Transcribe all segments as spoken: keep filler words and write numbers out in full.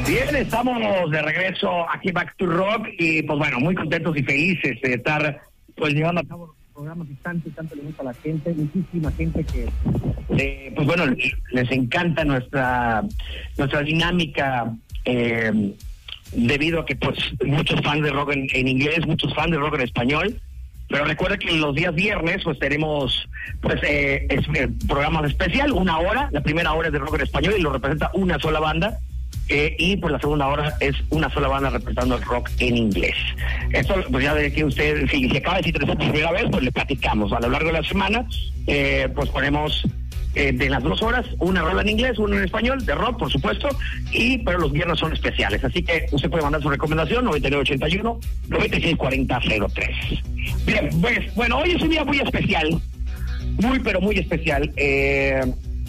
Bien, estamos de regreso aquí Back to Rock y pues bueno, muy contentos y felices de estar pues llevando a cabo los programas que tanto, tanto le gusta a la gente, muchísima gente que eh, pues bueno, les encanta nuestra nuestra dinámica eh, debido a que pues muchos fans de rock en, en inglés, muchos fans de rock en español. Pero recuerda que los días viernes pues tenemos pues eh, es, eh, programas especial, una hora, la primera hora es de rock en español y lo representa una sola banda, eh, y por la segunda hora es una sola banda representando el rock en inglés. Esto pues ya de que usted, si se acaba de interesar por primera vez, pues le platicamos. A lo largo de la semana, eh, pues ponemos eh, de las dos horas, una rola en inglés, una en español, de rock, por supuesto, y pero los viernes son especiales. Así que usted puede mandar su recomendación, noventa y nueve ochenta y uno, noventa y seis cuarenta cero tres. Bien, pues, bueno, hoy es un día muy especial, muy, pero muy especial. Eh,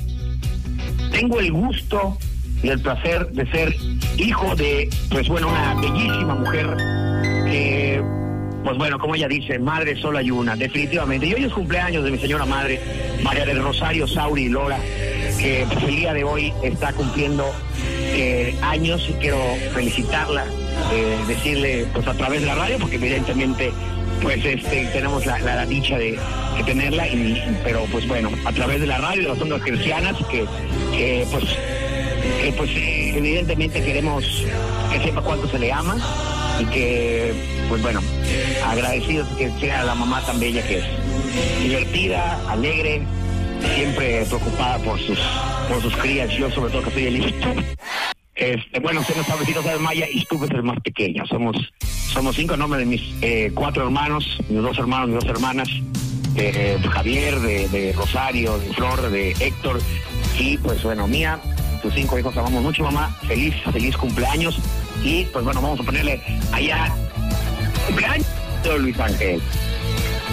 tengo el gusto y el placer de ser hijo de, pues bueno, una bellísima mujer que, pues bueno, como ella dice, madre solo hay una, definitivamente. Y hoy es cumpleaños de mi señora madre, María del Rosario Sauri Lora, que pues el día de hoy está cumpliendo eh, años y quiero felicitarla, eh, decirle pues a través de la radio, porque evidentemente pues este tenemos la, la, la dicha de, de tenerla, y, pero pues bueno, a través de la radio, de las ondas cristianas, que, que pues que pues eh, evidentemente queremos que sepa cuánto se le ama y que pues bueno, agradecidos que sea la mamá tan bella que es, divertida, alegre, siempre preocupada por sus por sus crías. Yo sobre todo que soy el hijo. Este, bueno, usted no sabe, si no sabe, Maya, y tú es el más pequeño. Somos somos cinco nombres de mis eh, cuatro hermanos, mis dos hermanos, mis dos hermanas, de, de Javier, de, de Rosario, de Flor, de Héctor, y pues bueno, Mía, tus cinco hijos, te amamos mucho, mamá. Feliz, feliz cumpleaños. Y pues bueno, vamos a ponerle allá cumpleaños, Luis Ángel.